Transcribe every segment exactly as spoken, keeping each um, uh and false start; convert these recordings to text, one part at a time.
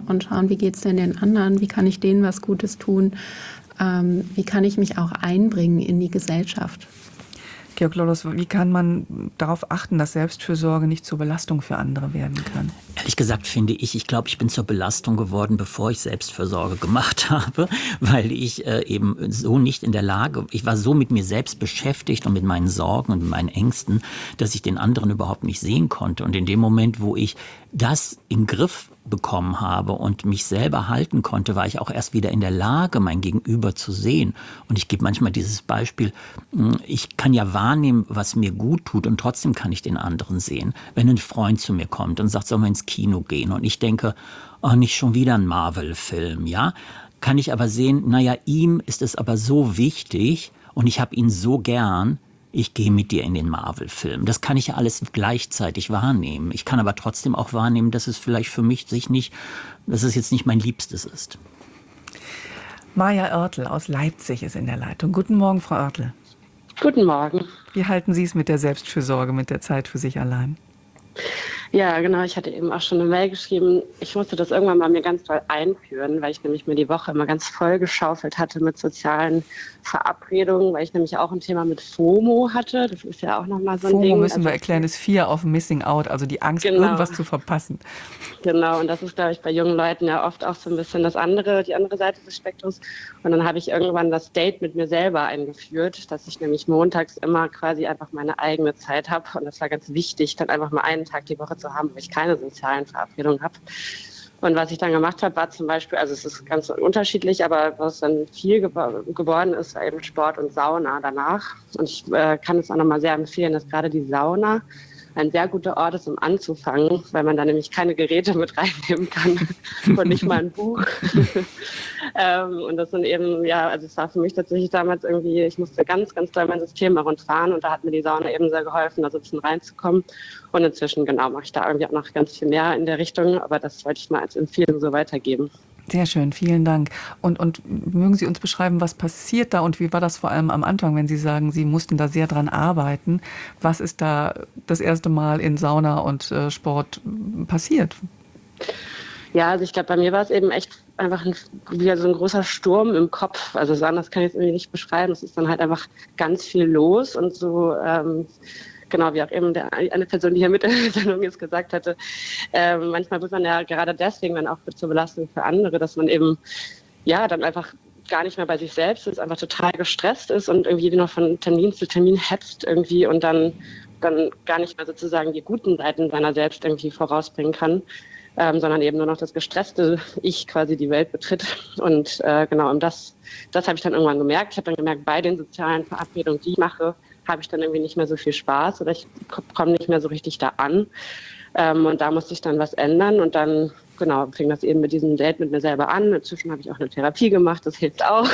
und schauen, wie geht es denn den anderen, wie kann ich denen was Gutes tun, ähm, wie kann ich mich auch einbringen in die Gesellschaft. Georg Lollos, wie kann man darauf achten, dass Selbstfürsorge nicht zur Belastung für andere werden kann? Ehrlich gesagt finde ich, ich glaube, ich bin zur Belastung geworden, bevor ich Selbstfürsorge gemacht habe, weil ich äh, eben so nicht in der Lage, ich war so mit mir selbst beschäftigt und mit meinen Sorgen und mit meinen Ängsten, dass ich den anderen überhaupt nicht sehen konnte. Und in dem Moment, wo ich das im Griff bekommen habe und mich selber halten konnte, war ich auch erst wieder in der Lage, mein Gegenüber zu sehen. Und ich gebe manchmal dieses Beispiel, ich kann ja wahrnehmen, was mir gut tut und trotzdem kann ich den anderen sehen. Wenn ein Freund zu mir kommt und sagt, sollen wir ins Kino gehen? Und ich denke, oh, nicht schon wieder ein Marvel-Film, ja? Kann ich aber sehen, naja, ihm ist es aber so wichtig und ich habe ihn so gern, ich gehe mit dir in den Marvel-Film. Das kann ich ja alles gleichzeitig wahrnehmen. Ich kann aber trotzdem auch wahrnehmen, dass es vielleicht für mich sich nicht, dass es jetzt nicht mein Liebstes ist. Maja Oertel aus Leipzig ist in der Leitung. Guten Morgen, Frau Oertel. Guten Morgen. Wie halten Sie es mit der Selbstfürsorge, mit der Zeit für sich allein? Ja, genau. Ich hatte eben auch schon eine Mail geschrieben. Ich musste das irgendwann mal mir ganz doll einführen, weil ich nämlich mir die Woche immer ganz voll geschaufelt hatte mit sozialen Verabredungen, weil ich nämlich auch ein Thema mit FOMO hatte. Das ist ja auch nochmal so ein FOMO Ding. FOMO müssen also, wir erklären, ist Fear of Missing Out, also die Angst, genau. irgendwas zu verpassen. Genau, und das ist, glaube ich, bei jungen Leuten ja oft auch so ein bisschen das andere, die andere Seite des Spektrums. Und dann habe ich irgendwann das Date mit mir selber eingeführt, dass ich nämlich montags immer quasi einfach meine eigene Zeit habe. Und das war ganz wichtig, dann einfach mal einen Tag die Woche zu haben, wo ich keine sozialen Verabredungen habe. Und was ich dann gemacht habe, war zum Beispiel, also es ist ganz unterschiedlich, aber was dann viel ge- geworden ist, war eben Sport und Sauna danach. Und ich äh, kann es auch nochmal sehr empfehlen, dass gerade die Sauna ein sehr guter Ort ist, um anzufangen, weil man da nämlich keine Geräte mit reinnehmen kann und nicht mal ein Buch. ähm, und das sind eben, ja, also es war für mich tatsächlich damals irgendwie, ich musste ganz, ganz doll mein System herunterfahren und da hat mir die Sauna eben sehr geholfen, da so ein bisschen reinzukommen. Und inzwischen, genau, mache ich da irgendwie auch noch ganz viel mehr in der Richtung, aber das wollte ich mal als Empfehlung so weitergeben. Sehr schön, vielen Dank. Und, und mögen Sie uns beschreiben, was passiert da und wie war das vor allem am Anfang, wenn Sie sagen, Sie mussten da sehr dran arbeiten? Was ist da das erste Mal in Sauna und äh, Sport passiert? Ja, also ich glaube, bei mir war es eben echt einfach ein, wieder so ein großer Sturm im Kopf. Also so anders kann ich es irgendwie nicht beschreiben. Es ist dann halt einfach ganz viel los und so... Ähm, Genau, wie auch eben der, eine Person, die hier mit der Sendung jetzt gesagt hatte, äh, manchmal wird man ja gerade deswegen dann auch zur Belastung für andere, dass man eben ja dann einfach gar nicht mehr bei sich selbst ist, einfach total gestresst ist und irgendwie noch von Termin zu Termin hetzt irgendwie und dann, dann gar nicht mehr sozusagen die guten Seiten seiner selbst irgendwie vorausbringen kann, ähm, sondern eben nur noch das gestresste Ich quasi die Welt betritt. Und äh, genau, und das, das habe ich dann irgendwann gemerkt. Ich habe dann gemerkt, bei den sozialen Verabredungen, die ich mache, habe ich dann irgendwie nicht mehr so viel Spaß oder ich komme nicht mehr so richtig da an. Ähm, und da musste ich dann was ändern und dann, genau, fing das eben mit diesem Date mit mir selber an. Inzwischen habe ich auch eine Therapie gemacht, das hilft auch.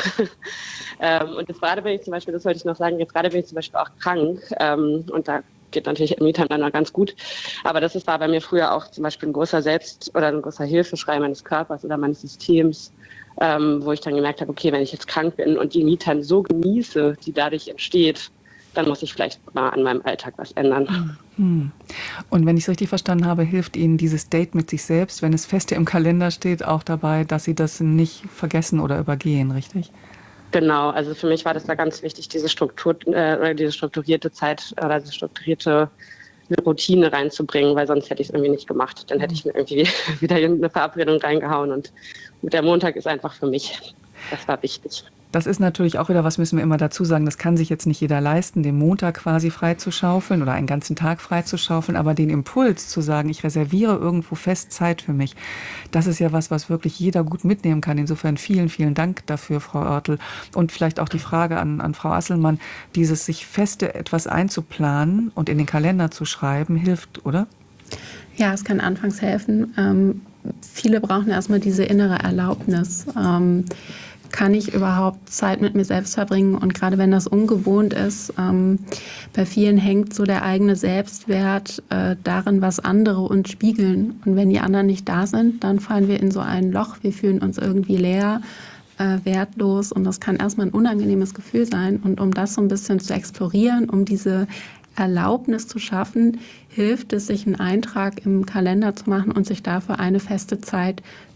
ähm, und jetzt gerade bin ich zum Beispiel, das wollte ich noch sagen, jetzt gerade bin ich zum Beispiel auch krank ähm, und da geht natürlich Me-Time dann noch ganz gut. Aber das ist, war bei mir früher auch zum Beispiel ein großer Selbst- oder ein großer Hilfeschrei meines Körpers oder meines Systems, ähm, wo ich dann gemerkt habe, okay, wenn ich jetzt krank bin und die Me-Time so genieße, die dadurch entsteht, dann muss ich vielleicht mal an meinem Alltag was ändern. Hm. Und wenn ich es richtig verstanden habe, hilft Ihnen dieses Date mit sich selbst, wenn es fest im Kalender steht, auch dabei, dass Sie das nicht vergessen oder übergehen, richtig? Genau, also für mich war das da ganz wichtig, diese Struktur, äh, oder diese strukturierte Zeit oder diese strukturierte Routine reinzubringen, weil sonst hätte ich es irgendwie nicht gemacht. Dann hätte ich mir irgendwie wieder eine Verabredung reingehauen und der Montag ist einfach für mich. Das war wichtig. Das ist natürlich auch wieder, was müssen wir immer dazu sagen, das kann sich jetzt nicht jeder leisten, den Montag quasi freizuschaufeln oder einen ganzen Tag freizuschaufeln, aber den Impuls zu sagen, ich reserviere irgendwo fest Zeit für mich, das ist ja was, was wirklich jeder gut mitnehmen kann. Insofern vielen, vielen Dank dafür, Frau Oertel. Und vielleicht auch die Frage an, an Frau Asselmann, dieses sich feste etwas einzuplanen und in den Kalender zu schreiben, hilft, oder? Ja, es kann anfangs helfen. Ähm, viele brauchen erstmal diese innere Erlaubnis. Ähm, Kann ich überhaupt Zeit mit mir selbst verbringen? Und gerade wenn das ungewohnt ist, ähm, bei vielen hängt so der eigene Selbstwert äh, darin, was andere uns spiegeln. Und wenn die anderen nicht da sind, dann fallen wir in so ein Loch. Wir fühlen uns irgendwie leer, äh, wertlos. Und das kann erstmal ein unangenehmes Gefühl sein. Und um das so ein bisschen zu explorieren, um diese Erlaubnis zu schaffen, hilft es, sich einen Eintrag im Kalender zu machen und sich dafür eine feste Zeit